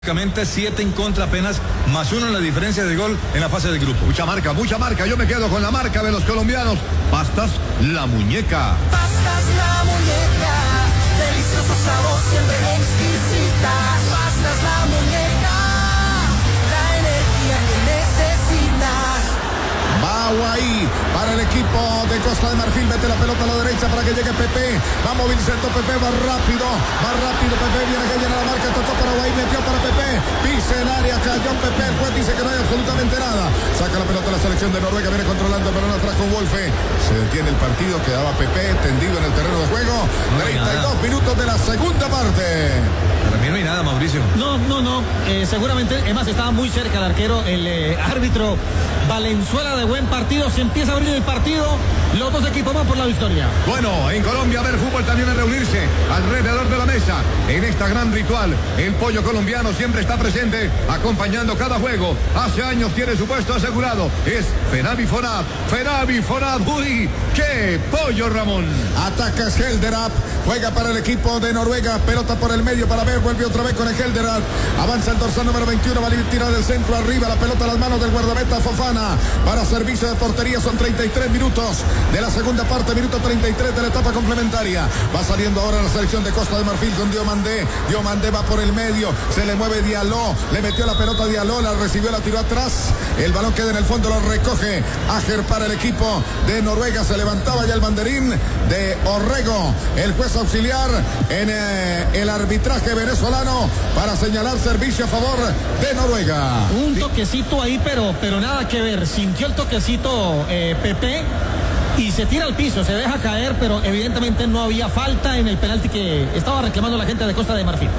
Prácticamente 7 en contra apenas, más 1 en la diferencia de gol en la fase del grupo. Mucha marca. Yo me quedo con la marca de los colombianos. Pastas La Muñeca. Pastas La Muñeca. Delicioso sabor, siempre exquisita. Pastas La Muñeca. La energía que necesitas. Baguaí para el equipo de Costa de Marfil. Mete la pelota a la derecha para que llegue Pepe. Va movilizando Pepe, va rápido. Pepe viene que llena la marca. Tocó para Baguaí, metió para Pepe. Pisa en área, cayó Pepe. El juez dice que no hay absolutamente nada. Saca la pelota a la selección de Noruega. Viene controlando, pero no atrás con Wolfe. Se detiene el partido. Quedaba Pepe tendido en el terreno de juego. 32 minutos de la segunda parte. Para mí no hay nada, Mauricio. No. Seguramente, además estaba muy cerca el arquero, el árbitro Valenzuela. De buen partido, se empieza a abrir el partido. Los dos equipos van por la victoria. Bueno, en Colombia ver fútbol también es reunirse alrededor de la mesa. En esta gran ritual, el pollo colombiano siempre está presente, acompañando cada juego. Hace años tiene su puesto asegurado. Es Fenavi Fonad. Uy, qué pollo, Ramón. Ataca Helderap. Juega para el equipo de Noruega. Pelota por el medio para ver. Vuelve otra vez con el Helderap. Avanza el dorsal número 21. Va a tirar del centro arriba. La pelota a las manos del guardameta Fofana. Para servicio de portería son 33 minutos de la segunda parte. Minuto 33 de la etapa complementaria. Va saliendo ahora la selección de Costa de Marfil con Diomandé. Diomandé va por el medio. Se le mueve Diallo. Le metió la pelota a Diallo. La recibió, la tiró atrás. El balón queda en el fondo. Lo recoge Ager para el equipo de Noruega. Se levantaba ya el banderín de Orrego, el juez auxiliar en el arbitraje venezolano, para señalar servicio a favor de Noruega. Un toquecito ahí, pero nada que ver. Sintió el toquecito Pepe y se tira al piso, se deja caer, pero evidentemente no había falta en el penalti que estaba reclamando la gente de Costa de Marfil.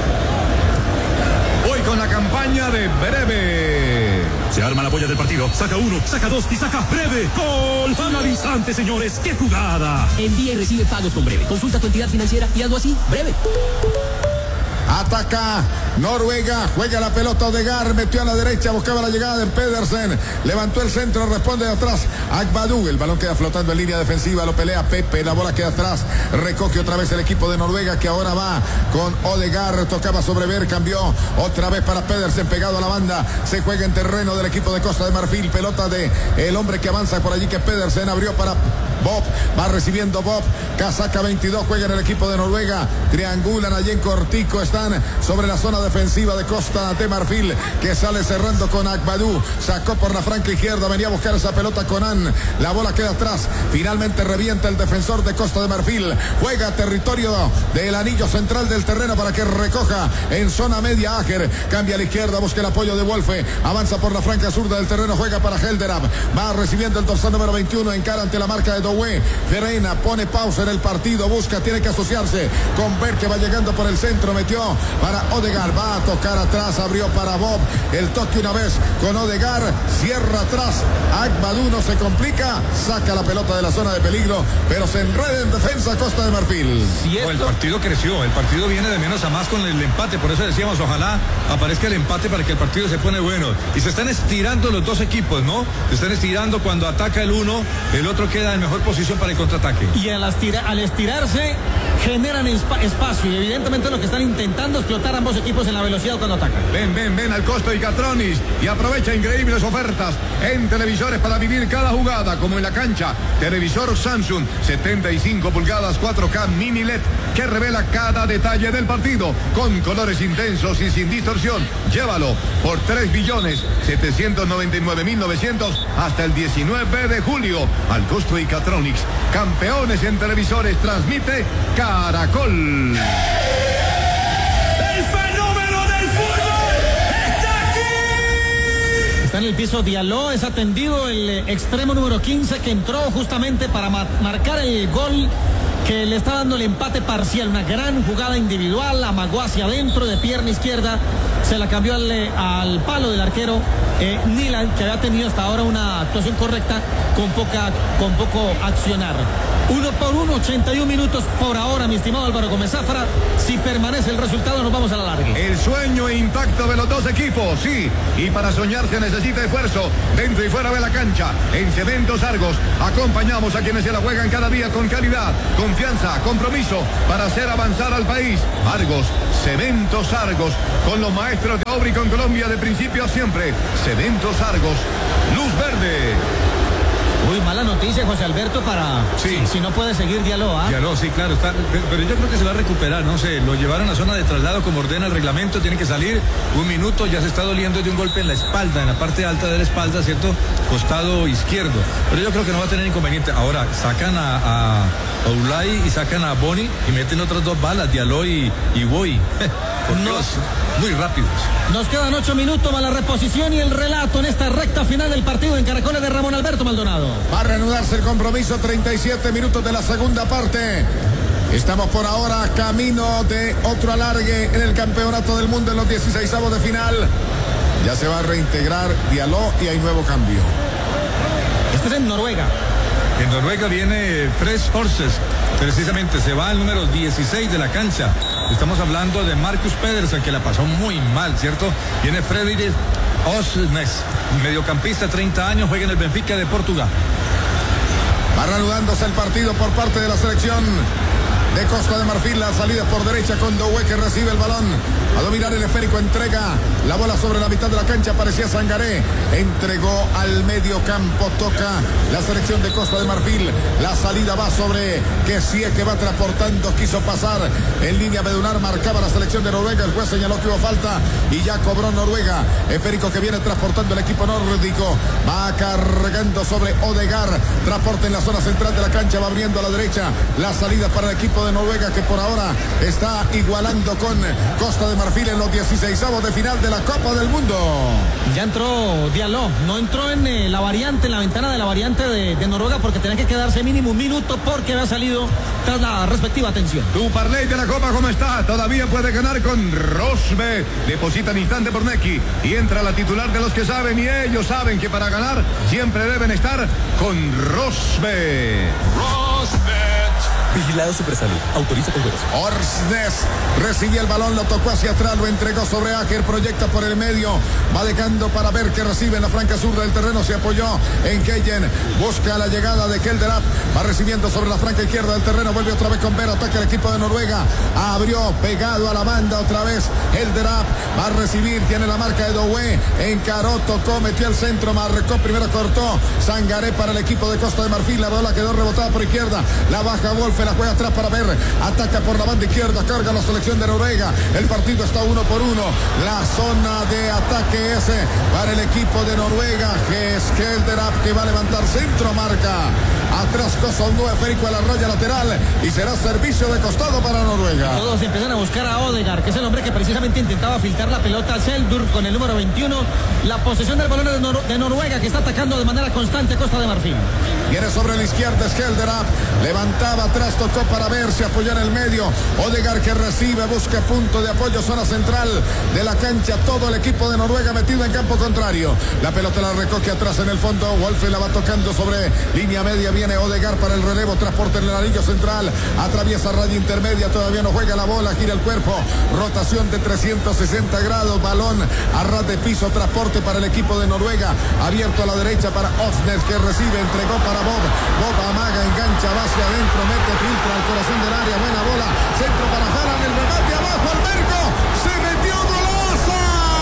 Hoy con la campaña de Breve. Se arma la polla del partido. Saca uno, saca dos y saca Breve. ¡Gol! Analizante, señores. ¡Qué jugada! Envía y recibe pagos con Breve. Consulta tu entidad financiera y hazlo así. Breve. Ataca Noruega, juega la pelota Odegaard, metió a la derecha, buscaba la llegada de Pedersen, levantó el centro, responde de atrás Agbadou, el balón queda flotando en línea defensiva, lo pelea Pepe, la bola queda atrás, recoge otra vez el equipo de Noruega que ahora va con Odegaard, tocaba sobre Ver, cambió otra vez para Pedersen, pegado a la banda, se juega en terreno del equipo de Costa de Marfil, pelota de el hombre que avanza por allí que Pedersen abrió para Bob, va recibiendo Bob, casaca 22, juega en el equipo de Noruega, triangulan allí en cortico, están sobre la zona defensiva de Costa de Marfil, que sale cerrando con Agbadou, sacó por la franca izquierda, venía a buscar esa pelota Conan, la bola queda atrás, finalmente revienta el defensor de Costa de Marfil, juega territorio del anillo central del terreno para que recoja en zona media Ager, cambia a la izquierda, busca el apoyo de Wolfe, avanza por la franca zurda del terreno, juega para Helderap, va recibiendo el dorsal número 21, encara ante la marca de Doué, Ferreira pone pausa en el partido, busca, tiene que asociarse con Ver que va llegando por el centro, metió para Odegaard, va a tocar atrás, abrió para Bob, el toque una vez con Odegaard, cierra atrás, Agbadou no se complica, saca la pelota de la zona de peligro, pero se enreda en defensa Costa de Marfil. El partido creció, el partido viene de menos a más con el empate, por eso decíamos, ojalá aparezca el empate para que el partido se pone bueno, y se están estirando los dos equipos, ¿no? Se están estirando, cuando ataca el uno, el otro queda en mejor posición para el contraataque. Y al estirarse generan espacio, y evidentemente lo que están intentando es explotar ambos equipos en la velocidad cuando atacan. Ven al Costo y Catronis y aprovecha increíbles ofertas en televisores para vivir cada jugada, como en la cancha. Televisor Samsung 75 pulgadas 4K mini LED que revela cada detalle del partido con colores intensos y sin distorsión. Llévalo por 3.799.900 hasta el 19 de julio. Al Costo y Catronics, campeones en televisores, transmite Caracol. Está en el piso Diallo, es atendido el extremo número 15 que entró justamente para marcar el gol que le está dando el empate parcial. Una gran jugada individual, amagó hacia adentro de pierna izquierda, se la cambió al palo del arquero Nilan, que había tenido hasta ahora una actuación correcta con poco accionar. 1-1, 81 minutos por ahora, mi estimado Álvaro Gómez Zafra. Si permanece el resultado, nos vamos a la larga. El sueño intacto de los dos equipos, sí. Y para soñar se necesita esfuerzo, dentro y fuera de la cancha. En Cementos Argos, acompañamos a quienes se la juegan cada día con calidad, confianza, compromiso, para hacer avanzar al país. Argos, Cementos Argos, con los maestros de obra y con Colombia de principio a siempre. Cementos Argos, luz verde. Uy, mala noticia, José Alberto, para Sí. si no puede seguir Diallo, ¿ah? Diallo, sí, claro, pero yo creo que se va a recuperar, no sé, lo llevaron a zona de traslado como ordena el reglamento, tiene que salir 1 minuto, ya se está doliendo de un golpe en la espalda, en la parte alta de la espalda, ¿cierto? Costado izquierdo, pero yo creo que no va a tener inconveniente. Ahora, sacan a Oulay y sacan a Boni y meten otras 2 balas, Diallo y Boy. Por Dios, muy rápidos. Nos quedan 8 minutos para la reposición y el relato en esta recta final del partido en Caracoles de Ramón Alberto Maldonado. Va a reanudarse el compromiso, 37 minutos de la segunda parte. Estamos por ahora camino de otro alargue en el Campeonato del Mundo en los 16avos de final. Ya se va a reintegrar Diallo y hay nuevo cambio. Este es en Noruega. En Noruega viene Fresh Horses, precisamente se va al número 16 de la cancha. Estamos hablando de Marcus Pedersen, que la pasó muy mal, ¿cierto? Viene Fredrik Osnes, mediocampista, 30 años, juega en el Benfica de Portugal. Va reanudándose el partido por parte de la selección de Costa de Marfil. La salida por derecha con Doué, que recibe el balón. A dominar el esférico, entrega la bola sobre la mitad de la cancha, parecía Sangaré. Entregó al medio campo, toca la selección de Costa de Marfil. La salida va sobre Kessie, que va transportando, quiso pasar en línea medular, marcaba la selección de Noruega. El juez señaló que hubo falta y ya cobró Noruega. Esférico que viene transportando el equipo nórdico. Va cargando sobre Odegaard. Transporte en la zona central de la cancha, va abriendo a la derecha. La salida para el equipo de Noruega, que por ahora está igualando con Costa de Marfil en los 16avos de final de la Copa del Mundo. Ya entró Diallo, no entró en la variante, en la ventana de la variante de Noruega, porque tenía que quedarse mínimo 1 minuto porque había salido tras la respectiva atención. Tu parlay de la Copa, ¿cómo está? Todavía puede ganar con Rosbe. Deposita en instante por Neki y entra la titular de los que saben, y ellos saben que para ganar siempre deben estar con Rosbe. Vigilado Supersalud. Autoriza con juegos. Orsnes recibió el balón, lo tocó hacia atrás, lo entregó sobre Aker, proyecta por el medio, va dejando para ver que recibe en la franca sur del terreno, se apoyó en Keyen, busca la llegada de Kelderap, va recibiendo sobre la franca izquierda del terreno, vuelve otra vez con Ver, ataca el equipo de Noruega, abrió, pegado a la banda otra vez, Kelderap va a recibir, tiene la marca de Doué, encaró, tocó, metió el centro, marcó, primero cortó, Sangaré para el equipo de Costa de Marfil, la bola quedó rebotada por izquierda, la baja Wolfe, la juega atrás para Ver, ataca por la banda izquierda, carga la selección de Noruega, el partido está 1 por 1, la zona de ataque es para el equipo de Noruega, que es Kelderap, que va a levantar centro, marca atrás Kosongo, esférico a la raya lateral y será servicio de costado para Noruega. Todos empiezan a buscar a Odegaard, que es el hombre que precisamente intentaba filtrar la pelota a Seldur con el número 21. La posesión del balón de Noruega, que está atacando de manera constante Costa de Marfil. Viene sobre la izquierda, es Kelderap, levantaba atrás, tocó para Ver, se apoyó en el medio. Odegaard que recibe, busca punto de apoyo, zona central de la cancha, todo el equipo de Noruega metido en campo contrario. La pelota la recoge atrás en el fondo, Wolfe la va tocando sobre línea media, viene Odegaard para el relevo, transporte en el anillo central, atraviesa raya intermedia, todavía no juega la bola, gira el cuerpo, rotación de 360 grados, balón a ras de piso, transporte para el equipo de Noruega, abierto a la derecha para Osnes, que recibe, entregó para Bob amaga, engancha, va hacia adentro, mete, filtra al corazón del área, buena bola, centro para Haaland, el remate abajo, Alberto,